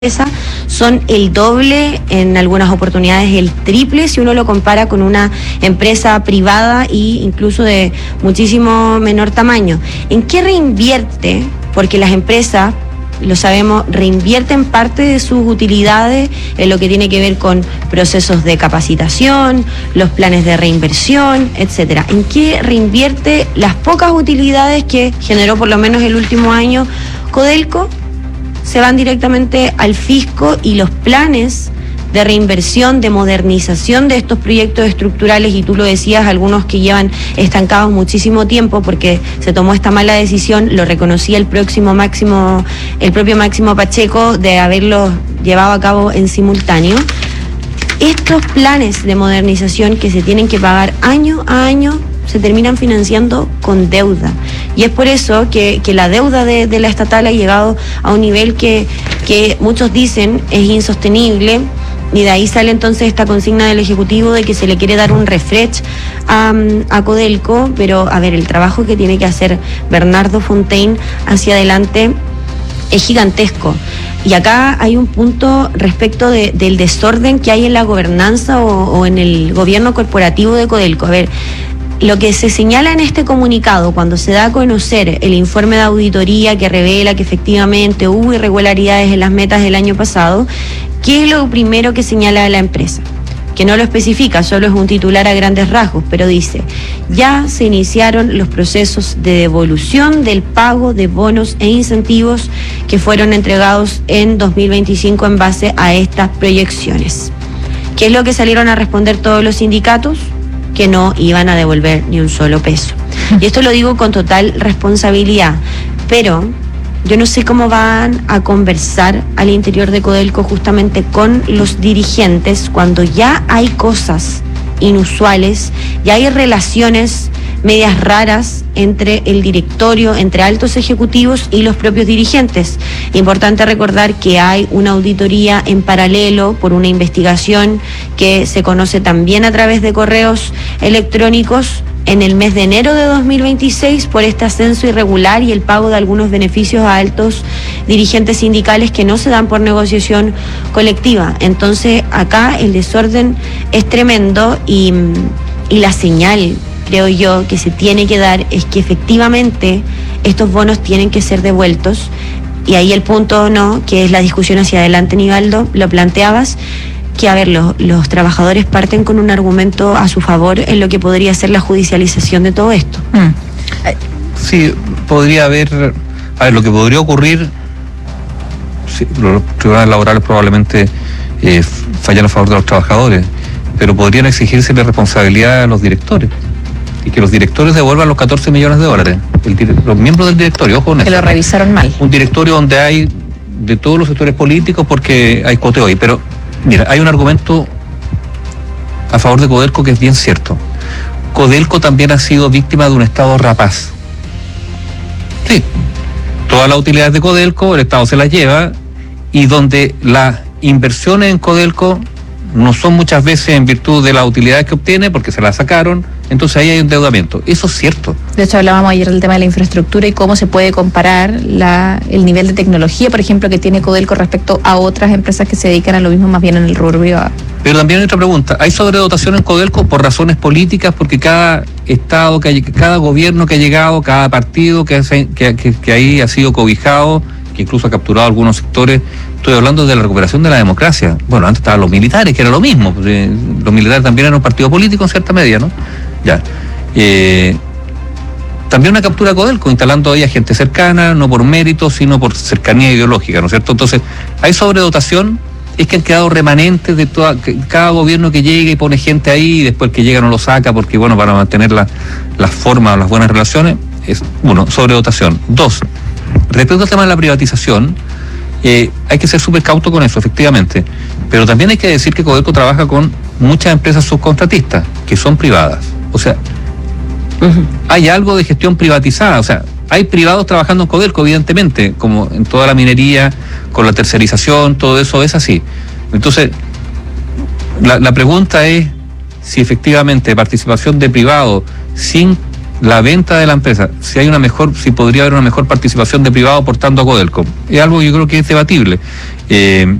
son el doble, en algunas oportunidades el triple, si uno lo compara con una empresa privada e incluso de muchísimo menor tamaño. ¿En qué reinvierte? Porque las empresas, lo sabemos, reinvierten parte de sus utilidades en lo que tiene que ver con procesos de capacitación, los planes de reinversión, etcétera. ¿En qué reinvierte las pocas utilidades que generó por lo menos el último año Codelco? Se van directamente al fisco, y los planes de reinversión, de modernización de estos proyectos estructurales, y tú lo decías, algunos que llevan estancados muchísimo tiempo porque se tomó esta mala decisión, lo reconocía el propio Máximo Pacheco, de haberlos llevado a cabo en simultáneo. Estos planes de modernización que se tienen que pagar año a año se terminan financiando con deuda. Y es por eso que la deuda de la estatal ha llegado a un nivel que muchos dicen es insostenible, y de ahí sale entonces esta consigna del Ejecutivo de que se le quiere dar un refresh a Codelco, pero a ver, el trabajo que tiene que hacer Bernardo Fontaine hacia adelante es gigantesco. Y acá hay un punto respecto del desorden que hay en la gobernanza o en el gobierno corporativo de Codelco. A ver, lo que se señala en este comunicado, cuando se da a conocer el informe de auditoría que revela que efectivamente hubo irregularidades en las metas del año pasado, ¿qué es lo primero que señala la empresa? Que no lo especifica, solo es un titular a grandes rasgos, pero dice: ya se iniciaron los procesos de devolución del pago de bonos e incentivos que fueron entregados en 2025 en base a estas proyecciones. ¿Qué es lo que salieron a responder todos los sindicatos? Que no iban a devolver ni un solo peso. Y esto lo digo con total responsabilidad, pero yo no sé cómo van a conversar al interior de Codelco justamente con los dirigentes cuando ya hay cosas inusuales, ya hay relaciones medias raras entre el directorio, entre altos ejecutivos y los propios dirigentes. Importante recordar que hay una auditoría en paralelo por una investigación que se conoce también a través de correos electrónicos en el mes de enero de 2026 por este ascenso irregular y el pago de algunos beneficios a altos dirigentes sindicales que no se dan por negociación colectiva. Entonces acá el desorden es tremendo, y la señal, creo yo, que se tiene que dar es que efectivamente estos bonos tienen que ser devueltos. Y ahí el punto, ¿no?, que es la discusión hacia adelante, Nivaldo, lo planteabas, que a ver, los trabajadores parten con un argumento a su favor en lo que podría ser la judicialización de todo esto. Sí, podría haber, a ver, lo que podría ocurrir, sí, los tribunales laborales probablemente fallan a favor de los trabajadores, pero podrían exigirse responsabilidad a los directores, y que los directores devuelvan los 14 millones de dólares. Los miembros del directorio, ojo con eso. Que lo revisaron mal. Un directorio donde hay de todos los sectores políticos, porque hay coteo ahí. Pero, mira, hay un argumento a favor de Codelco que es bien cierto. Codelco también ha sido víctima de un Estado rapaz. Sí. Todas las utilidades de Codelco, el Estado se las lleva, y donde las inversiones en Codelco no son muchas veces en virtud de las utilidades que obtiene, porque se las sacaron, entonces ahí hay un endeudamiento. Eso es cierto. De hecho, hablábamos ayer del tema de la infraestructura y cómo se puede comparar el nivel de tecnología, por ejemplo, que tiene Codelco respecto a otras empresas que se dedican a lo mismo, más bien en el rubro privado. Pero también hay otra pregunta: ¿hay sobredotación en Codelco por razones políticas? Porque cada estado, cada gobierno que ha llegado, cada partido que ahí ha sido cobijado, que incluso ha capturado algunos sectores. Estoy hablando de la recuperación de la democracia. Bueno, antes estaban los militares, que era lo mismo. Los militares también eran un partido político en cierta medida, ¿no? Ya. También una captura de Codelco, instalando ahí a gente cercana, no por mérito, sino por cercanía ideológica, ¿no es cierto? Entonces, hay sobredotación, es que han quedado remanentes de cada gobierno que llega y pone gente ahí, y después que llega no lo saca, porque, bueno, para mantener las formas, las buenas relaciones, es, uno, sobredotación. Dos, respecto al tema de la privatización, hay que ser súper cauto con eso, efectivamente, pero también hay que decir que Codelco trabaja con muchas empresas subcontratistas que son privadas. O sea, hay algo de gestión privatizada. O sea, hay privados trabajando en Codelco, evidentemente, como en toda la minería, con la tercerización, todo eso es así. Entonces, la pregunta es si efectivamente participación de privados sin la venta de la empresa, si podría haber una mejor participación de privado aportando a Codelco. Es algo que yo creo que es debatible.